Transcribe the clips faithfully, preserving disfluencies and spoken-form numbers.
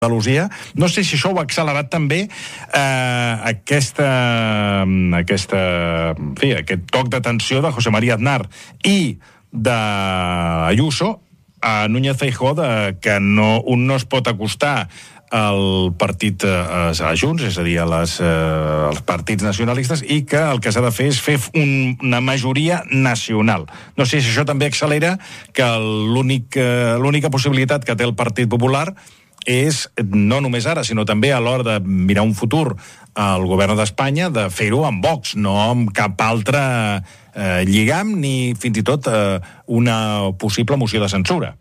Andalusia. No sé si això ho ha accelerat també eh, aquesta, aquesta, en fi, aquest toc d'atenció de José María Aznar i d'Ayuso a Núñez Feijóo, de que no, un no es pot acostar al partit a, a Junts, és a dir, a les, eh, als partits nacionalistes, i que el que s'ha de fer és fer un, una majoria nacional. No sé si això també accelera que l'únic, eh, l'única possibilitat que té el Partit Popular és, no només ara, sinó també a l'hora de mirar un futur al govern d'Espanya, de fer-ho amb Vox, no amb cap altre eh, lligam, ni fins i tot eh, una possible moció de censura.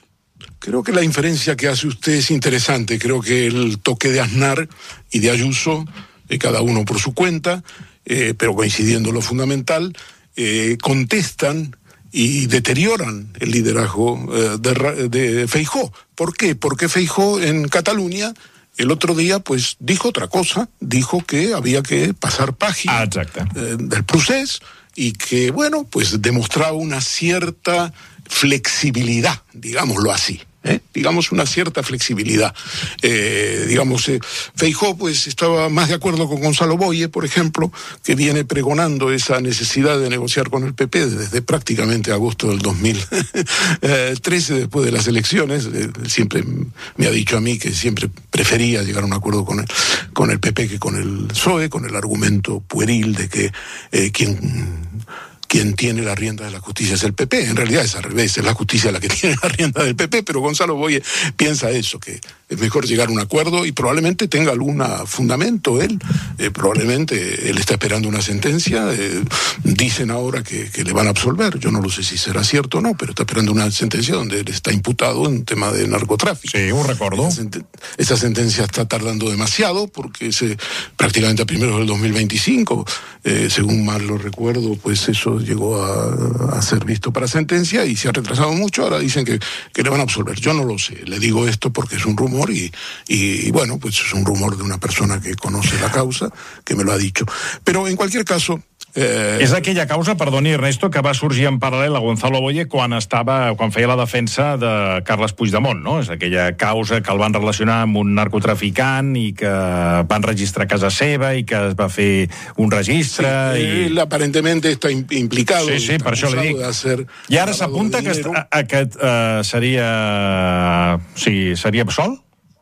Creo que la inferencia que hace usted es interesante. Creo que el toque de Aznar y de Ayuso, eh, cada uno por su cuenta, eh, pero coincidiendo en lo fundamental, eh, contestan y deterioran el liderazgo eh, de, de Feijóo. ¿Por qué? Porque Feijóo en Cataluña el otro día pues dijo otra cosa, dijo que había que pasar página ah, eh, del procés y que, bueno, pues demostraba una cierta flexibilidad, digámoslo así. ¿Eh? digamos una cierta flexibilidad. Eh, digamos, eh, Feijóo pues estaba más de acuerdo con Gonzalo Boye, por ejemplo, que viene pregonando esa necesidad de negociar con el P P desde prácticamente agosto del dos mil trece, después de las elecciones. Eh, siempre me ha dicho a mí que siempre prefería llegar a un acuerdo con el, con el P P que con el P S O E, con el argumento pueril de que eh, quien... quien tiene la rienda de la justicia es el P P. En realidad es al revés, es la justicia la que tiene la rienda del P P, pero Gonzalo Boye piensa eso, que es mejor llegar a un acuerdo y probablemente tenga algún fundamento él. Eh, probablemente él está esperando una sentencia. Eh, dicen ahora que, que le van a absolver. Yo no lo sé si será cierto o no, pero está esperando una sentencia donde él está imputado en tema de narcotráfico. Sí, un recuerdo. Esa, senten- esa sentencia está tardando demasiado porque se, prácticamente a primeros del dos mil veinticinco, eh, según mal lo recuerdo, pues eso llegó a, a ser visto para sentencia y se ha retrasado mucho. Ahora dicen que, que le van a absolver. Yo no lo sé. Le digo esto porque es un rumor y, y, y bueno, pues es un rumor de una persona que conoce la causa, que me lo ha dicho. Pero en cualquier caso... Eh... És aquella causa, perdoni Ernesto, que va sorgir en paral·lel a Gonzalo Boye quan estava, quan feia la defensa de Carles Puigdemont, no? És aquella causa que el van relacionar amb un narcotraficant i que van registrar a casa seva i que es va fer un registre. Sí, i... Él aparentemente está implicado. Sí, sí, per això li dic. I ara s'apunta que aquest uh, seria... Sí, seria absolt?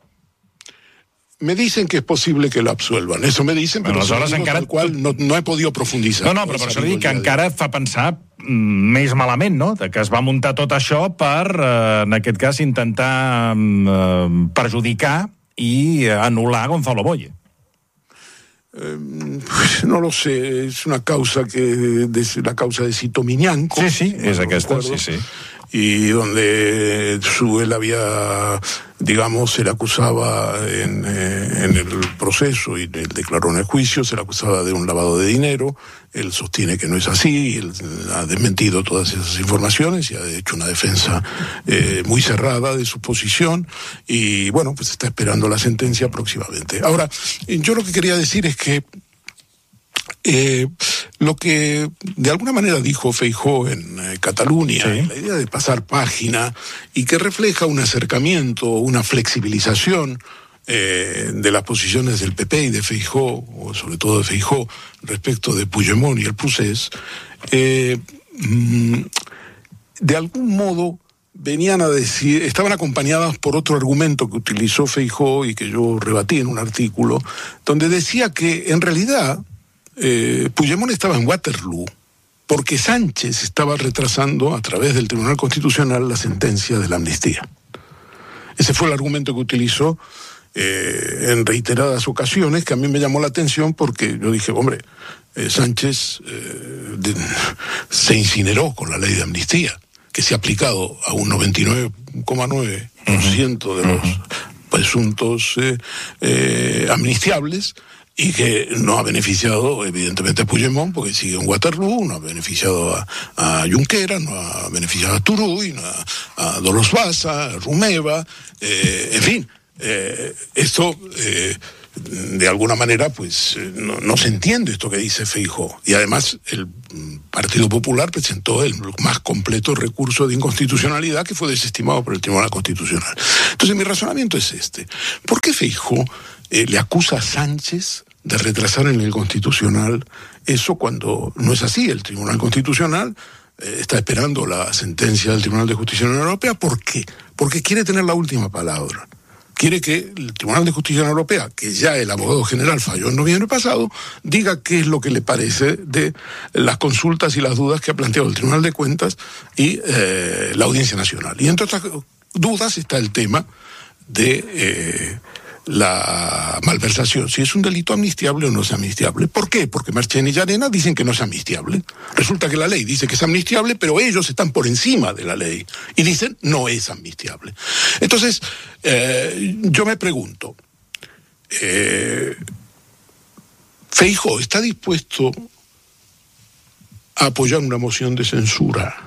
Me dicen que es posible que lo absuelvan. Eso me dicen, pero aleshores encara... al cual no, no he podido profundizar. No, no, però per això dic que encara et fa pensar mm, més malament, no? Que es va muntar tot això per, eh, en aquest cas, intentar eh, perjudicar i anul·lar Gonzalo Boye. Eh, no lo sé, es una causa que es la causa de Cito Miñanco. Sí, sí, és aquesta, sí, sí. Y donde su, él había, digamos, se le acusaba en, eh, en el proceso y él declaró en el juicio, se le acusaba de un lavado de dinero. Él sostiene que no es así, él ha desmentido todas esas informaciones y ha hecho una defensa eh, muy cerrada de su posición y bueno, pues está esperando la sentencia próximamente. Ahora, yo lo que quería decir es que Eh, lo que de alguna manera dijo Feijóo en eh, Cataluña, sí. La idea de pasar página y que refleja un acercamiento, una flexibilización eh, de las posiciones del P P y de Feijóo, o sobre todo de Feijóo, respecto de Puigdemont y el procés, eh, de algún modo venían a decir, estaban acompañadas por otro argumento que utilizó Feijóo y que yo rebatí en un artículo, donde decía que en realidad Eh, Puigdemont estaba en Waterloo porque Sánchez estaba retrasando a través del Tribunal Constitucional la sentencia de la amnistía. Ese fue el argumento que utilizó eh, en reiteradas ocasiones, que a mí me llamó la atención porque yo dije, hombre, eh, Sánchez eh, de, se incineró con la ley de amnistía, que se ha aplicado a un noventa y nueve coma nueve por ciento de los presuntos eh, eh, amnistiables, y que no ha beneficiado evidentemente a Puigdemont porque sigue en Waterloo, no ha beneficiado a, a Junqueras, no ha beneficiado a Turull, no a, a Dolors Bassa, a Romeva, eh, en fin, eh, esto eh, de alguna manera, pues no, no se entiende esto que dice Feijóo. Y además el Partido Popular presentó el más completo recurso de inconstitucionalidad que fue desestimado por el Tribunal Constitucional. Entonces mi razonamiento es este. ¿Por qué Feijóo eh, le acusa a Sánchez de retrasar en el Constitucional eso cuando no es así? El Tribunal Constitucional eh, está esperando la sentencia del Tribunal de Justicia de la Unión Europea. ¿Por qué? Porque quiere tener la última palabra. Quiere que el Tribunal de Justicia de la Unión Europea, que ya el abogado general falló en noviembre pasado, diga qué es lo que le parece de las consultas y las dudas que ha planteado el Tribunal de Cuentas y eh, la Audiencia Nacional. Y entre otras dudas está el tema de eh, la malversación, si es un delito amnistiable o no es amnistiable. ¿Por qué? Porque Marchena y Llarena dicen que no es amnistiable. Resulta que la ley dice que es amnistiable, pero ellos están por encima de la ley y dicen no es amnistiable. Entonces, eh, yo me pregunto, eh, ¿Feijóo está dispuesto a apoyar una moción de censura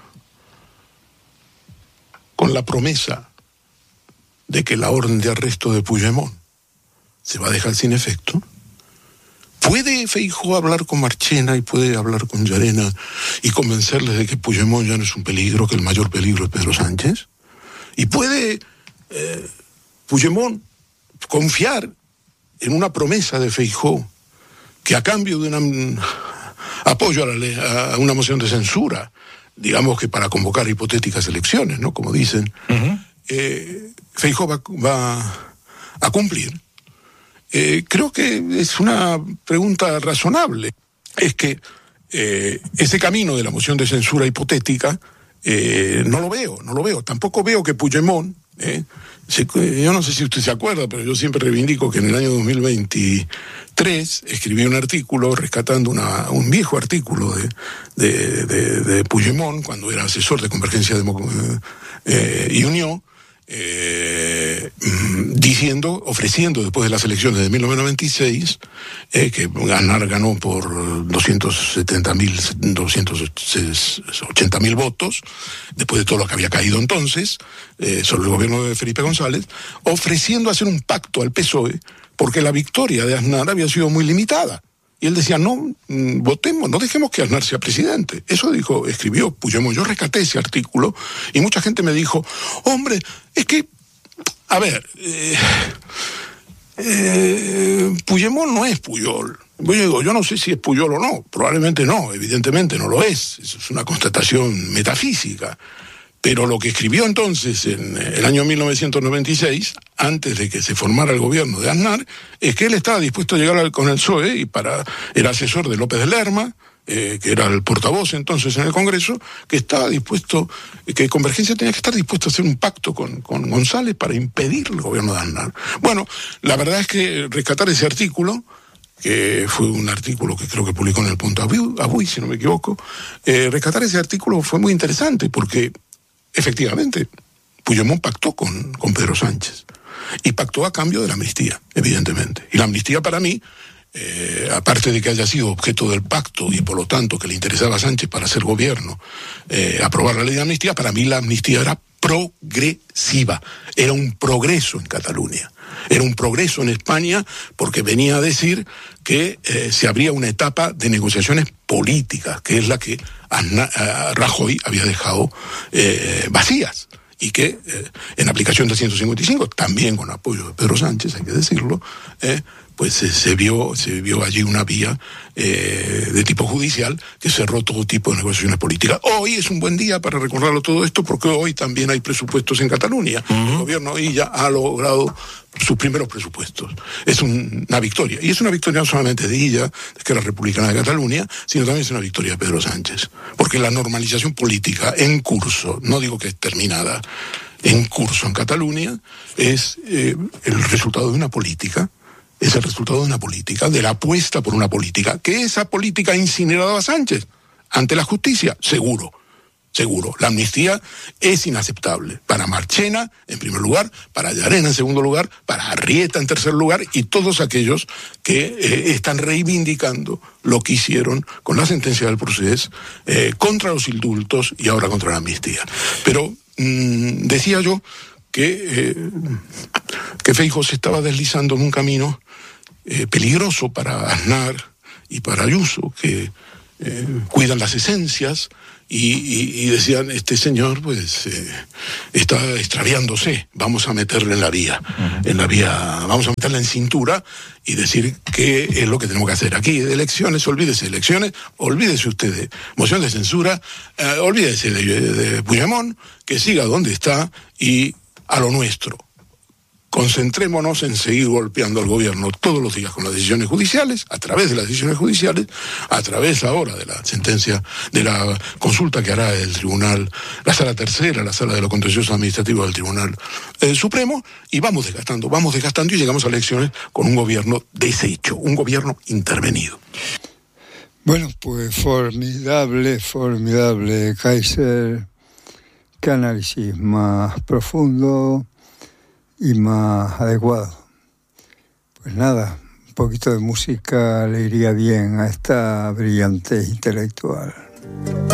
con la promesa de que la orden de arresto de Puigdemont se va a dejar sin efecto? ¿Puede Feijóo hablar con Marchena y puede hablar con Llarena y convencerles de que Puigdemont ya no es un peligro, que el mayor peligro es Pedro Sánchez? ¿Y puede eh, Puigdemont confiar en una promesa de Feijóo que a cambio de un apoyo a, la ley, a una moción de censura, digamos que para convocar hipotéticas elecciones, ¿no? Como dicen, uh-huh. eh, Feijóo va, va a cumplir? Eh, creo que es una pregunta razonable. Es que eh, ese camino de la moción de censura hipotética eh, no lo veo, no lo veo. Tampoco veo que Puigdemont, eh, se, yo no sé si usted se acuerda, pero yo siempre reivindico que en el año dos mil veintitrés escribí un artículo rescatando una, un viejo artículo de, de, de, de Puigdemont cuando era asesor de Convergencia Democ- eh, y Unión, Eh, diciendo, ofreciendo después de las elecciones de mil novecientos noventa y seis, eh, que Aznar ganó por doscientos setenta mil, doscientos ochenta mil votos, después de todo lo que había caído entonces, eh, sobre el gobierno de Felipe González, ofreciendo hacer un pacto al P S O E, porque la victoria de Aznar había sido muy limitada. Y él decía, no, votemos, no dejemos que Aznar sea presidente. Eso dijo, escribió Puigdemont. Yo rescaté ese artículo y mucha gente me dijo, hombre, es que, a ver, eh, eh, Puigdemont no es Puyol. Yo digo, yo no sé si es Puyol o no, probablemente no, evidentemente no lo es. Eso es una constatación metafísica. Pero lo que escribió entonces en el año mil novecientos noventa y seis, antes de que se formara el gobierno de Aznar, es que él estaba dispuesto a llegar con el P S O E y para era asesor de López de Lerma, eh, que era el portavoz entonces en el Congreso, que estaba dispuesto, que Convergencia tenía que estar dispuesto a hacer un pacto con, con González para impedir el gobierno de Aznar. Bueno, la verdad es que rescatar ese artículo, que fue un artículo que creo que publicó en el Punto Abuy, si no me equivoco, eh, rescatar ese artículo fue muy interesante porque efectivamente, Puigdemont pactó con, con Pedro Sánchez y pactó a cambio de la amnistía, evidentemente. Y la amnistía para mí, eh, aparte de que haya sido objeto del pacto y por lo tanto que le interesaba a Sánchez para hacer gobierno, eh, aprobar la ley de amnistía, para mí la amnistía era progresiva, era un progreso en Cataluña. Era un progreso en España porque venía a decir que eh, se abría una etapa de negociaciones políticas, que es la que Aznar, uh, Rajoy había dejado eh, vacías. Y que eh, en aplicación de ciento cincuenta y cinco, también con apoyo de Pedro Sánchez, hay que decirlo, eh, pues eh, se vio se vio allí una vía eh, de tipo judicial que cerró todo tipo de negociaciones políticas. Hoy es un buen día para recordarlo todo esto porque hoy también hay presupuestos en Cataluña. Uh-huh. El gobierno hoy ya ha logrado sus primeros presupuestos. Es un, una victoria. Y es una victoria no solamente de ella, de que era republicana de Cataluña, sino también es una victoria de Pedro Sánchez. Porque la normalización política en curso, no digo que es terminada, en curso en Cataluña, es eh, el resultado de una política, es el resultado de una política, de la apuesta por una política, que esa política ha incinerado a Sánchez ante la justicia, seguro. Seguro, la amnistía es inaceptable para Marchena en primer lugar, para Llarena en segundo lugar, para Arrieta en tercer lugar y todos aquellos que eh, están reivindicando lo que hicieron con la sentencia del Procés eh, contra los indultos y ahora contra la amnistía. Pero mmm, decía yo que, eh, que Feijóo se estaba deslizando en un camino eh, peligroso para Aznar y para Ayuso, que eh, cuidan las esencias, y, y, y decían, este señor pues eh, está extraviándose, vamos a meterle en la vía, uh-huh. en la vía, vamos a meterle en cintura y decir qué es lo que tenemos que hacer. Aquí, de elecciones, olvídese de elecciones, olvídese usted de moción de censura, eh, olvídese de, de Puigdemont, que siga donde está y a lo nuestro. Concentrémonos en seguir golpeando al gobierno todos los días con las decisiones judiciales, a través de las decisiones judiciales, a través ahora de la sentencia, de la consulta que hará el tribunal, la sala tercera, la sala de lo contencioso administrativo del Tribunal eh, Supremo, y vamos desgastando, vamos desgastando y llegamos a elecciones con un gobierno deshecho, un gobierno intervenido. Bueno, pues formidable, formidable, Kaiser. Qué análisis más profundo y más adecuado. Pues nada, un poquito de música le iría bien a esta brillante intelectual.